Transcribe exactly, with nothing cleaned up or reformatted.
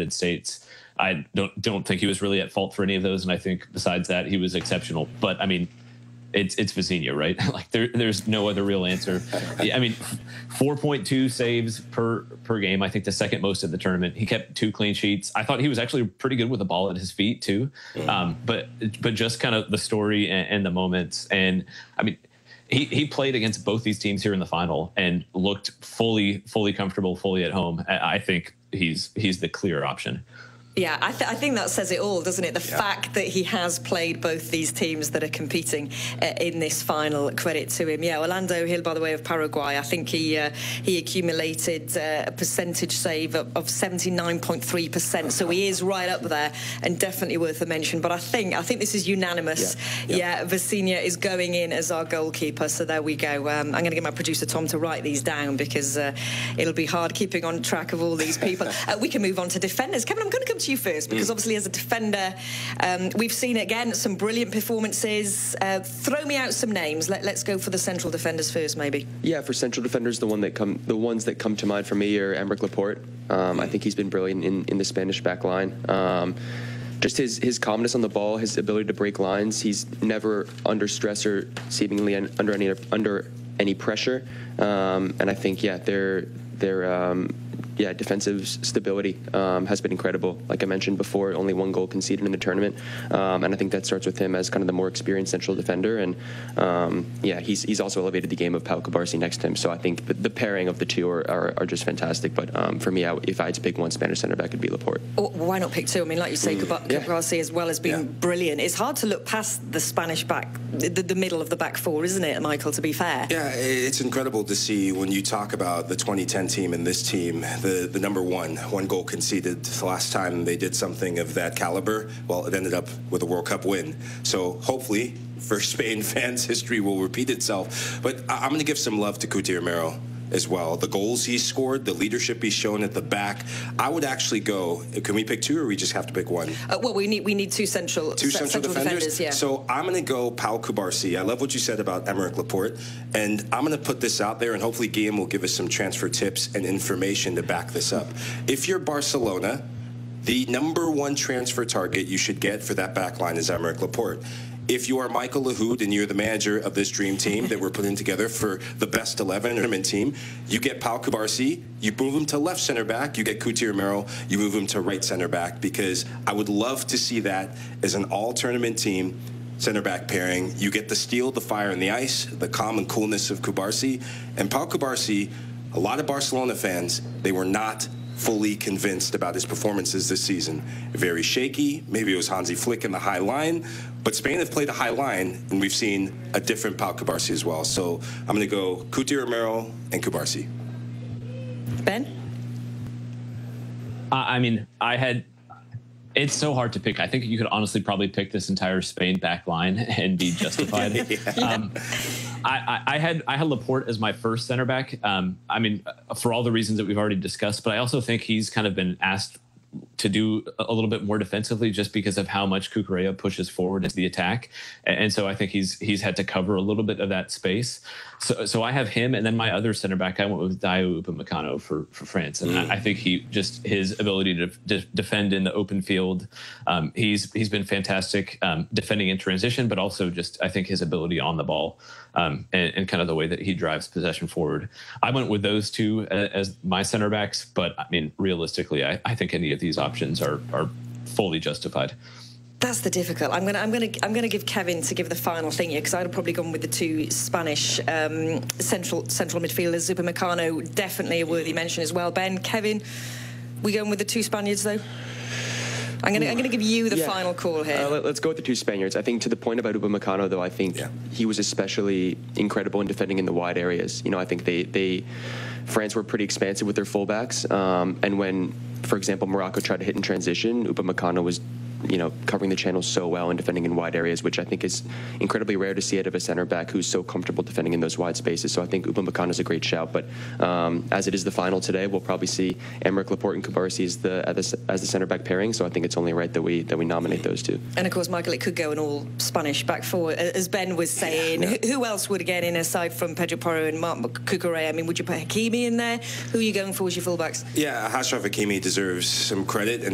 United States. I don't don't think he was really at fault for any of those, and I think besides that, he was exceptional. But I mean, it's it's Vizinha, right? Like there there's no other real answer. I mean, four point two saves per per game. I think the second most in the tournament. He kept two clean sheets. I thought he was actually pretty good with the ball at his feet too. Mm. Um, but but just kind of the story and, and the moments. And I mean, he he played against both these teams here in the final and looked fully fully comfortable, fully at home. I think he's he's the clear option. Yeah, I, th I think that says it all, doesn't it? The yeah. fact that he has played both these teams that are competing uh, in this final, credit to him. Yeah, Orlando Hill, by the way, of Paraguay, I think he uh, he accumulated uh, a percentage save of, of seventy-nine point three percent. So he is right up there and definitely worth a mention. But I think I think this is unanimous. Yeah, yeah. yeah Vizinha is going in as our goalkeeper. So there we go. Um, I'm going to get my producer Tom to write these down because uh, it'll be hard keeping on track of all these people. uh, we can move on to defenders. Kevin, I'm going to come to you first because mm. obviously as a defender um, we've seen again some brilliant performances. Uh, throw me out some names. Let, let's go for the central defenders first, maybe. Yeah, for central defenders, the one that come the ones that come to mind for me are Aymeric Laporte. um, I think he's been brilliant in, in the Spanish back line. um, Just his, his calmness on the ball, his ability to break lines. He's never under stress or seemingly un, under any under any pressure. Um, and I think, yeah, they're they're um, yeah, defensive stability um, has been incredible. Like I mentioned before, only one goal conceded in the tournament, um, and I think that starts with him as kind of the more experienced central defender. And um, yeah, he's he's also elevated the game of Pau Cubarsí next to him. So I think the, the pairing of the two are, are, are just fantastic. But um, for me, I, if I had to pick one Spanish center back, it'd be Laporte. Oh, why not pick two? I mean, like you say, mm, Cubarsí yeah. as well has been yeah. brilliant. It's hard to look past the Spanish back, the, the middle of the back four, isn't it, Michael? To be fair. Yeah, it's incredible to see when you talk about the twenty ten team and this team, the the number one. One goal conceded. The last time they did something of that caliber, well, it ended up with a World Cup win. So hopefully, for Spain fans, history will repeat itself. But I'm going to give some love to Cuti Romero as well. The goals he's scored, the leadership he's shown at the back. I would actually go. Can we pick two, or we just have to pick one? Uh, well, we need we need two central two central, central defenders. defenders yeah. So I'm going to go Pau Cubarsí. I love what you said about Aymeric Laporte, and I'm going to put this out there, and hopefully Guillaume will give us some transfer tips and information to back this up. If you're Barcelona, the number one transfer target you should get for that back line is Aymeric Laporte. If you are Michael Lahoud and you're the manager of this dream team that we're putting together for the best eleven tournament team, you get Pau Cubarsí, you move him to left center back, you get Cuti Romero, you move him to right center back, because I would love to see that as an all-tournament team center back pairing. You get the steel, the fire, and the ice, the calm and coolness of Cubarsí. And Pau Cubarsí, a lot of Barcelona fans, they were not fully convinced about his performances this season. Very shaky. Maybe it was Hansi Flick in the high line, but Spain have played a high line, and we've seen a different Pau Cubarsí as well. So I'm going to go Cuti Romero and Cubarsí. Ben? Uh, I mean, I had... It's so hard to pick. I think you could honestly probably pick this entire Spain back line and be justified. yeah. um, I, I, I had I had Laporte as my first center back. Um, I mean, for all the reasons that we've already discussed, but I also think he's kind of been asked to do a little bit more defensively just because of how much Cucurella pushes forward into the attack. And so I think he's he's had to cover a little bit of that space. So so I have him, and then my other center back, I went with Dayot Upamecano for, for France. And mm. I, I think he just his ability to, to defend in the open field, um, he's he's been fantastic um, defending in transition, but also just I think his ability on the ball um, and, and kind of the way that he drives possession forward. I went with those two as, as my center backs, but I mean, realistically, I, I think any of these options are are fully justified. That's the difficult. I'm gonna, I'm gonna, I'm gonna give Kevin to give the final thing here, because I'd have probably gone with the two Spanish um, central central midfielders. Upamecano, definitely a worthy mention as well. Ben, Kevin, we going with the two Spaniards though? I'm gonna, I'm gonna give you the yeah. final call here. Uh, let, let's go with the two Spaniards. I think to the point about Upamecano, though, I think yeah. he was especially incredible in defending in the wide areas. You know, I think they, they France were pretty expansive with their fullbacks, um, and when, for example, Morocco tried to hit in transition, Upamecano was, you know, covering the channel so well and defending in wide areas, which I think is incredibly rare to see out of a center back who's so comfortable defending in those wide spaces. So I think Upamecano is a great shout. But um, as it is the final today, we'll probably see Aymeric Laporte and Cubarsí as the, as the as the center back pairing. So I think it's only right that we that we nominate those two. And of course, Michael, it could go an all Spanish back four, as Ben was saying. Yeah, yeah. Who else would get in aside from Pedro Porro and Marc Cucurella? I mean, would you put Hakimi in there? Who are you going for as your fullbacks? Yeah, Achraf Hakimi deserves some credit. And